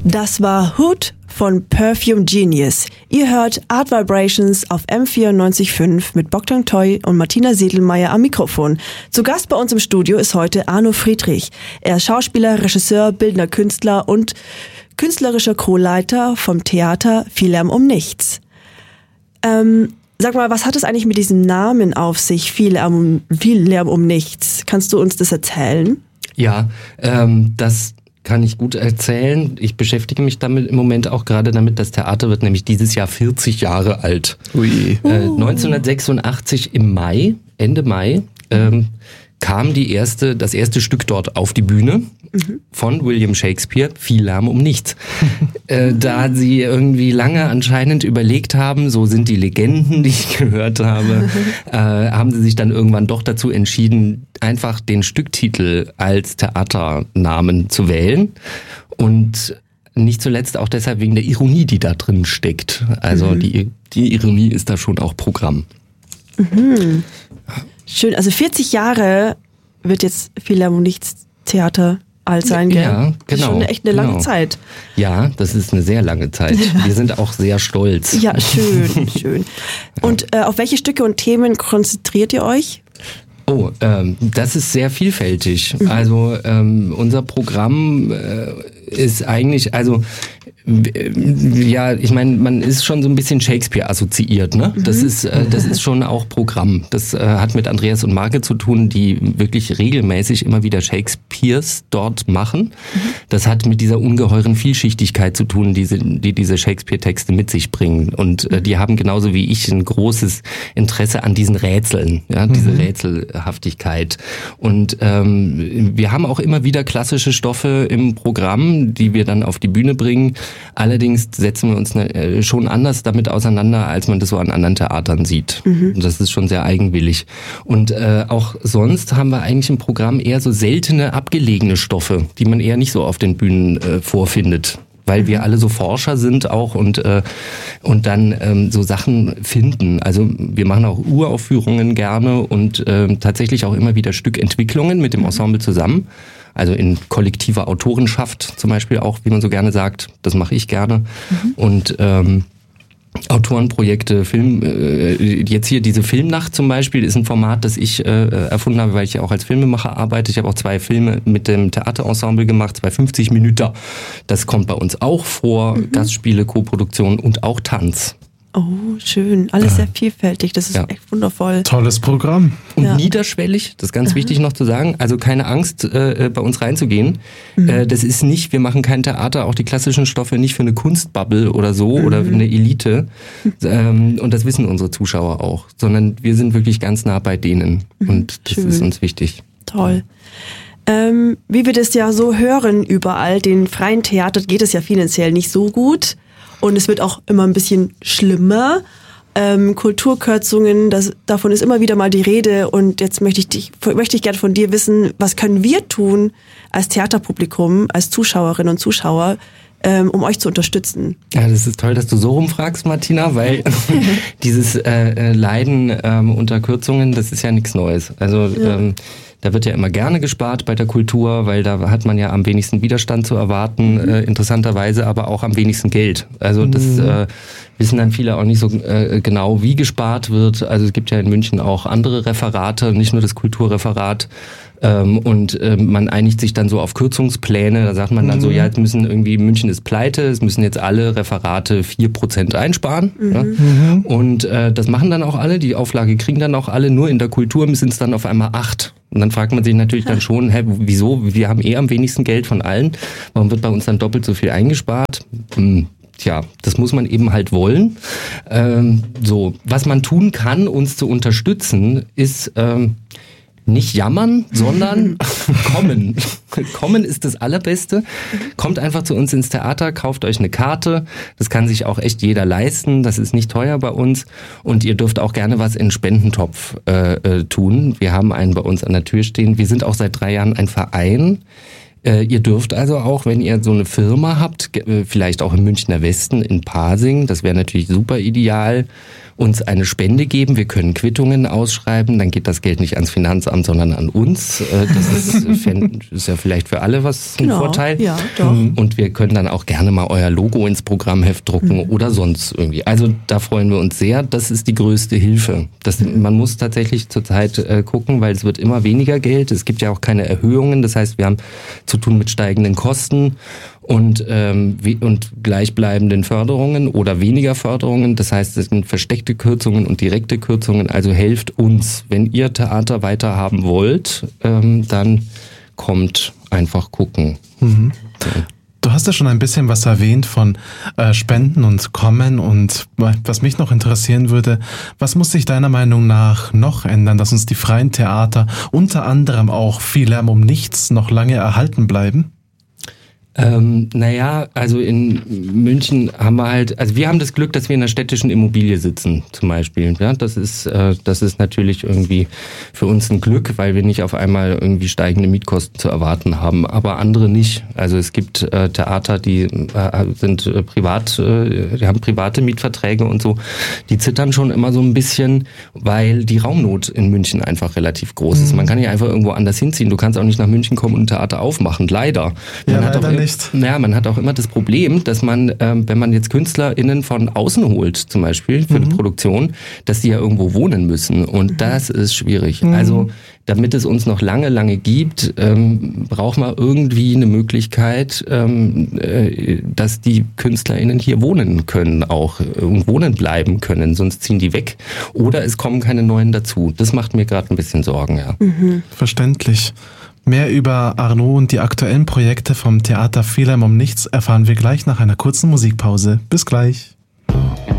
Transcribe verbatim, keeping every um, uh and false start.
Das war Hood von Perfume Genius. Ihr hört Art Vibrations auf M vierundneunzig Komma fünf mit Bogdan Toy und Martina Sedelmeier am Mikrofon. Zu Gast bei uns im Studio ist heute Arno Friedrich. Er ist Schauspieler, Regisseur, bildender Künstler und künstlerischer Co-Leiter vom Theater Viel Lärm um Nichts. Ähm, sag mal, was hat es eigentlich mit diesem Namen auf sich, Viel Lärm, Viel Lärm um Nichts? Kannst du uns das erzählen? Ja, ähm, das kann ich gut erzählen. Ich beschäftige mich damit im Moment auch gerade damit. Das Theater wird nämlich dieses Jahr vierzig Jahre alt. Ui. Äh, neunzehnhundertsechsundachtzig im Mai, Ende Mai, ähm, kam die erste, das erste Stück dort auf die Bühne mhm. von William Shakespeare, Viel Lärm um Nichts. äh, da sie irgendwie lange anscheinend überlegt haben, so sind die Legenden, die ich gehört habe, äh, haben sie sich dann irgendwann doch dazu entschieden, einfach den Stücktitel als Theaternamen zu wählen. Und nicht zuletzt auch deshalb wegen der Ironie, die da drin steckt. Also mhm. die, die Ironie ist da schon auch Programm. Mhm. Schön, also vierzig Jahre wird jetzt Viel Lärm um Nichts Theater alt sein, gell? Ja, genau. Das ist schon echt eine lange genau. Zeit. Ja, das ist eine sehr lange Zeit. Wir sind auch sehr stolz. Ja, schön, schön. Und äh, auf welche Stücke und Themen konzentriert ihr euch? Oh, ähm, das ist sehr vielfältig. Mhm. Also ähm, unser Programm äh, ist eigentlich, also ja, ich meine, man ist schon so ein bisschen Shakespeare assoziiert, ne? Das ist, äh, das ist schon auch Programm. Das äh, hat mit Andreas und Marke zu tun, die wirklich regelmäßig immer wieder Shakespeares dort machen. Mhm. Das hat mit dieser ungeheuren Vielschichtigkeit zu tun, die, die diese Shakespeare-Texte mit sich bringen. Und äh, die haben genauso wie ich ein großes Interesse an diesen Rätseln, ja, diese mhm. Rätselhaftigkeit. Und ähm, wir haben auch immer wieder klassische Stoffe im Programm, die wir dann auf die Bühne bringen. Allerdings setzen wir uns ne, schon anders damit auseinander, als man das so an anderen Theatern sieht. Mhm. Und das ist schon sehr eigenwillig. Und äh, auch sonst haben wir eigentlich im Programm eher so seltene, abgelegene Stoffe, die man eher nicht so auf den Bühnen äh, vorfindet. Weil wir alle so Forscher sind auch und äh, und dann ähm, so Sachen finden. Also wir machen auch Uraufführungen gerne und äh, tatsächlich auch immer wieder Stückentwicklungen mit dem Ensemble zusammen. Also in kollektiver Autorenschaft zum Beispiel auch, wie man so gerne sagt. Das mache ich gerne. Mhm. Und ähm, Autorenprojekte, Film, äh, jetzt hier diese Filmnacht zum Beispiel ist ein Format, das ich äh, erfunden habe, weil ich ja auch als Filmemacher arbeite. Ich habe auch zwei Filme mit dem Theaterensemble gemacht, zwei fünfzig Minuten. Das kommt bei uns auch vor, mhm. Gastspiele, Koproduktion und auch Tanz. Oh, schön. Alles ja. sehr vielfältig. Das ist ja. echt wundervoll. Tolles Programm. Und ja. niederschwellig, das ist ganz Aha. wichtig noch zu sagen. Also keine Angst, äh, bei uns reinzugehen. Mhm. Äh, das ist nicht, wir machen kein Theater, auch die klassischen Stoffe nicht für eine Kunstbubble oder so mhm. oder für eine Elite. Ähm, und das wissen unsere Zuschauer auch. Sondern wir sind wirklich ganz nah bei denen. Mhm. Und das Schön. ist uns wichtig. Toll. Ähm, wie wir das ja so hören überall, den freien Theater geht es ja finanziell nicht so gut. Und es wird auch immer ein bisschen schlimmer. Ähm, Kulturkürzungen, das, davon ist immer wieder mal die Rede. Und jetzt möchte ich dich, möchte ich gerne von dir wissen, was können wir tun als Theaterpublikum, als Zuschauerinnen und Zuschauer, ähm, um euch zu unterstützen? Ja, das ist toll, dass du so rumfragst, Martina, weil dieses äh, Leiden ähm, unter Kürzungen, das ist ja nichts Neues. Also ja. ähm, da wird ja immer gerne gespart bei der Kultur, weil da hat man ja am wenigsten Widerstand zu erwarten, mhm. äh, interessanterweise aber auch am wenigsten Geld. Also das äh, wissen dann viele auch nicht so äh, genau, wie gespart wird. Also es gibt ja in München auch andere Referate, nicht nur das Kulturreferat. Ähm, und äh, man einigt sich dann so auf Kürzungspläne. Da sagt man dann mhm. so, ja, jetzt müssen irgendwie, München ist pleite, es müssen jetzt alle Referate vier Prozent einsparen. Mhm. Ja? Mhm. Und äh, das machen dann auch alle, die Auflage kriegen dann auch alle, nur in der Kultur sind es dann auf einmal acht. Und dann fragt man sich natürlich dann schon, hä, wieso? Wir haben eh am wenigsten Geld von allen. Warum wird bei uns dann doppelt so viel eingespart? Hm. Tja, das muss man eben halt wollen. Ähm, so, was man tun kann, uns zu unterstützen, ist ähm, nicht jammern, sondern kommen. Kommen ist das Allerbeste. Kommt einfach zu uns ins Theater, kauft euch eine Karte. Das kann sich auch echt jeder leisten. Das ist nicht teuer bei uns. Und ihr dürft auch gerne was in Spendentopf äh, äh, tun. Wir haben einen bei uns an der Tür stehen. Wir sind auch seit drei Jahren ein Verein. Äh, ihr dürft also auch, wenn ihr so eine Firma habt, ge- vielleicht auch im Münchner Westen, in Pasing, das wäre natürlich super ideal. uns eine Spende geben. Wir können Quittungen ausschreiben, dann geht das Geld nicht ans Finanzamt, sondern an uns. Das ist, ist ja vielleicht für alle was ein genau, Vorteil. Ja, doch. Und wir können dann auch gerne mal euer Logo ins Programmheft drucken mhm. oder sonst irgendwie. Also da freuen wir uns sehr. Das ist die größte Hilfe. Das, man muss tatsächlich zurzeit äh, gucken, weil es wird immer weniger Geld. Es gibt ja auch keine Erhöhungen. Das heißt, wir haben zu tun mit steigenden Kosten und, ähm, und gleichbleibenden Förderungen oder weniger Förderungen. Das heißt, es sind versteckte Kürzungen und direkte Kürzungen. Also helft uns. Wenn ihr Theater weiter haben wollt, ähm, dann kommt einfach gucken. Mhm. So. Du hast ja schon ein bisschen was erwähnt von äh, Spenden und Kommen und was mich noch interessieren würde, was muss sich deiner Meinung nach noch ändern, dass uns die freien Theater unter anderem auch Viel Lärm um nichts noch lange erhalten bleiben? Ähm, naja, also in München haben wir halt, also wir haben das Glück, dass wir in einer städtischen Immobilie sitzen, zum Beispiel. Ja, das ist, äh, das ist natürlich irgendwie für uns ein Glück, weil wir nicht auf einmal irgendwie steigende Mietkosten zu erwarten haben, aber andere nicht. Also es gibt äh, Theater, die äh, sind äh, privat, äh, die haben private Mietverträge und so, die zittern schon immer so ein bisschen, weil die Raumnot in München einfach relativ groß ist. Man kann nicht einfach irgendwo anders hinziehen. Du kannst auch nicht nach München kommen und ein Theater aufmachen, leider. Man ja, hat leider auch, nicht. Ja, man hat auch immer das Problem, dass man, ähm, wenn man jetzt KünstlerInnen von außen holt, zum Beispiel für mhm. eine Produktion, dass die ja irgendwo wohnen müssen. Und mhm. das ist schwierig. Mhm. Also, damit es uns noch lange, lange gibt, ähm, braucht man irgendwie eine Möglichkeit, ähm, äh, dass die KünstlerInnen hier wohnen können auch und wohnen bleiben können. Sonst ziehen die weg. Oder es kommen keine neuen dazu. Das macht mir gerade ein bisschen Sorgen, ja. Mhm. Verständlich. Mehr über Arnaud und die aktuellen Projekte vom Theater Viel Lärm um nichts erfahren wir gleich nach einer kurzen Musikpause. Bis gleich.